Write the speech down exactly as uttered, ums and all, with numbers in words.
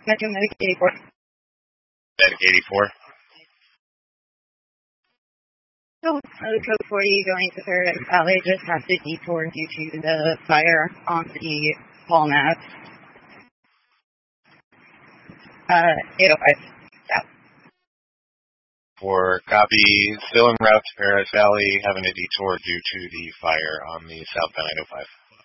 Metro Medic eighty-four. Medic eighty-four. So, uh, Code forty going to Paradise Valley just has to detour due to the fire on the Paul Nave. Uh, eight oh five. Yeah. For copy, still en route to Paradise Valley, having a detour due to the fire on the southbound eight oh five.